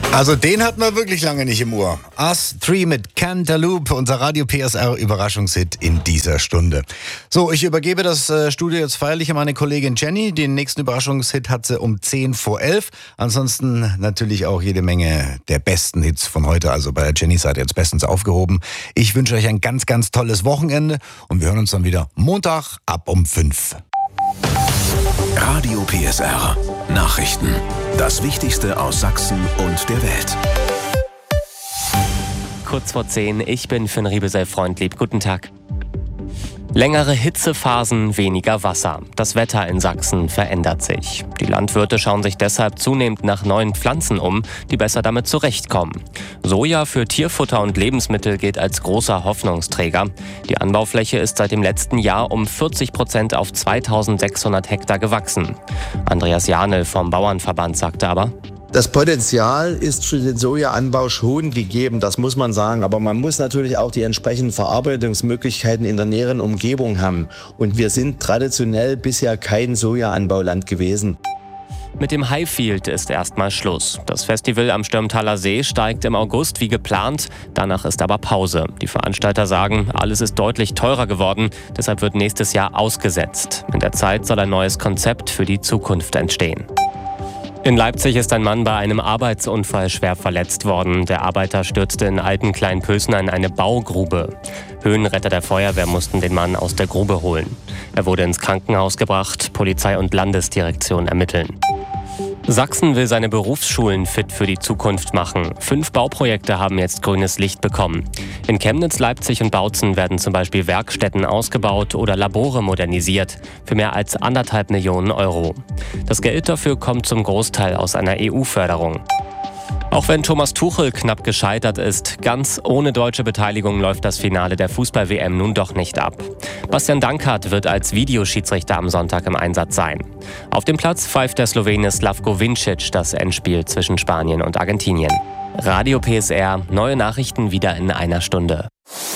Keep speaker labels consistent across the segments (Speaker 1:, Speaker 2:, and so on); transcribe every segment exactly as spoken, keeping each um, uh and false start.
Speaker 1: Also den hatten wir wirklich lange nicht im Ohr. Us drei mit Cantaloupe, unser Radio P S R Überraschungshit in dieser Stunde. So, ich übergebe das äh, Studio jetzt feierlich an meine Kollegin Jenny. Den nächsten Überraschungshit hat sie um zehn vor elf. Ansonsten natürlich auch jede Menge der besten Hits von heute. Also bei der Jenny seid ihr jetzt bestens aufgehoben. Ich wünsche euch ein ganz, ganz tolles Wochenende und wir hören uns dann wieder Montag ab um fünf.
Speaker 2: Radio P S R. Nachrichten. Das Wichtigste aus Sachsen und der Welt.
Speaker 3: Kurz vor zehn, ich bin Finn Riebesell-Freundlieb. Guten Tag. Längere Hitzephasen, weniger Wasser. Das Wetter in Sachsen verändert sich. Die Landwirte schauen sich deshalb zunehmend nach neuen Pflanzen um, die besser damit zurechtkommen. Soja für Tierfutter und Lebensmittel gilt als großer Hoffnungsträger. Die Anbaufläche ist seit dem letzten Jahr um vierzig Prozent auf zweitausendsechshundert Hektar gewachsen. Andreas Janel vom Bauernverband sagte aber:
Speaker 4: Das Potenzial ist für den Sojaanbau schon gegeben, das muss man sagen. Aber man muss natürlich auch die entsprechenden Verarbeitungsmöglichkeiten in der näheren Umgebung haben. Und wir sind traditionell bisher kein Sojaanbauland gewesen.
Speaker 3: Mit dem Highfield ist erstmal Schluss. Das Festival am Stürmtaler See steigt im August wie geplant. Danach ist aber Pause. Die Veranstalter sagen, alles ist deutlich teurer geworden. Deshalb wird nächstes Jahr ausgesetzt. In der Zeit soll ein neues Konzept für die Zukunft entstehen. In Leipzig ist ein Mann bei einem Arbeitsunfall schwer verletzt worden. Der Arbeiter stürzte in Altenkleinpösner in eine Baugrube. Höhenretter der Feuerwehr mussten den Mann aus der Grube holen. Er wurde ins Krankenhaus gebracht. Polizei und Landesdirektion ermitteln. Sachsen will seine Berufsschulen fit für die Zukunft machen. Fünf Bauprojekte haben jetzt grünes Licht bekommen. In Chemnitz, Leipzig und Bautzen werden zum Beispiel Werkstätten ausgebaut oder Labore modernisiert. Für mehr als anderthalb Millionen Euro. Das Geld dafür kommt zum Großteil aus einer E U-Förderung. Auch wenn Thomas Tuchel knapp gescheitert ist, ganz ohne deutsche Beteiligung läuft das Finale der Fußball-W M nun doch nicht ab. Bastian Dankert wird als Videoschiedsrichter am Sonntag im Einsatz sein. Auf dem Platz pfeift der Slowene Slavko Vincic das Endspiel zwischen Spanien und Argentinien. Radio P S R, neue Nachrichten wieder in einer Stunde.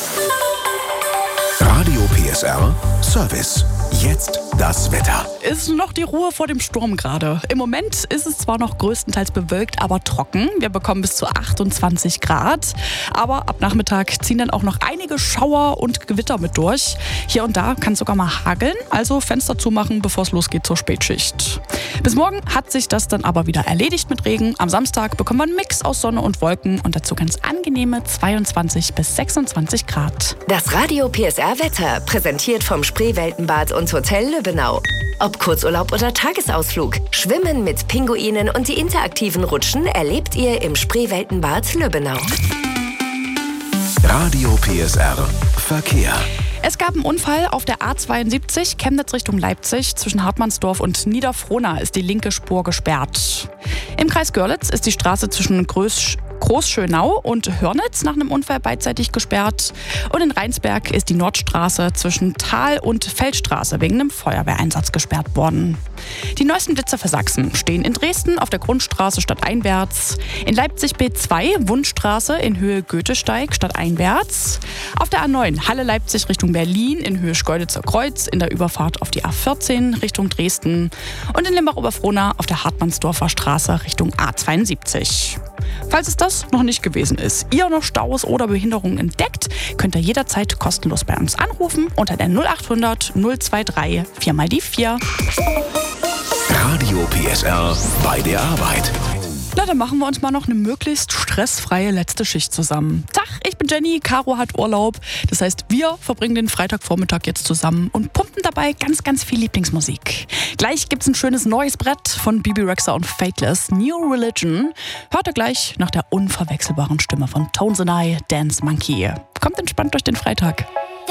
Speaker 2: Radio P S R Service. Jetzt das Wetter.
Speaker 5: Ist noch die Ruhe vor dem Sturm gerade. Im Moment ist es zwar noch größtenteils bewölkt, aber trocken. Wir bekommen bis zu achtundzwanzig Grad. Aber ab Nachmittag ziehen dann auch noch einige Schauer und Gewitter mit durch. Hier und da kann es sogar mal hageln. Also Fenster zumachen, bevor es losgeht zur Spätschicht. Bis morgen hat sich das dann aber wieder erledigt mit Regen. Am Samstag bekommen wir einen Mix aus Sonne und Wolken und dazu ganz angenehme zweiundzwanzig bis sechsundzwanzig Grad.
Speaker 6: Das Radio P S R Wetter, präsentiert vom Spreeweltenbad und Hotel Lübbenau. Ob Kurzurlaub oder Tagesausflug, Schwimmen mit Pinguinen und die interaktiven Rutschen erlebt ihr im Spreeweltenbad Lübbenau.
Speaker 2: Radio P S R Verkehr.
Speaker 5: Es gab einen Unfall auf der A zweiundsiebzig, Chemnitz Richtung Leipzig. Zwischen Hartmannsdorf und Niederfrohna ist die linke Spur gesperrt. Im Kreis Görlitz ist die Straße zwischen Groß Großschönau und Hörnitz nach einem Unfall beidseitig gesperrt. Und in Rheinsberg ist die Nordstraße zwischen Tal- und Feldstraße wegen einem Feuerwehreinsatz gesperrt worden. Die neuesten Blitzer für Sachsen stehen in Dresden auf der Grundstraße stadteinwärts, in Leipzig B zwei Wundstraße in Höhe Goethesteig stadteinwärts, auf der A neun Halle-Leipzig Richtung Berlin in Höhe Schkeuditzer Kreuz in der Überfahrt auf die A vierzehn Richtung Dresden und in Limbach-Oberfrohna auf der Hartmannsdorfer Straße Richtung A zweiundsiebzig. Falls es das noch nicht gewesen ist, ihr noch Staus oder Behinderungen entdeckt, könnt ihr jederzeit kostenlos bei uns anrufen unter der null achthundert null drei drei vier mal die vier.
Speaker 2: Radio P S R bei der Arbeit.
Speaker 5: Na, dann machen wir uns mal noch eine möglichst stressfreie letzte Schicht zusammen. Tag, ich bin Jenny, Caro hat Urlaub. Das heißt, wir verbringen den Freitagvormittag jetzt zusammen und pumpen dabei ganz, ganz viel Lieblingsmusik. Gleich gibt's ein schönes neues Brett von Bibi Rexha und Fateless, New Religion. Hört ihr gleich nach der unverwechselbaren Stimme von Tones and I, Dance Monkey. Kommt entspannt durch den Freitag.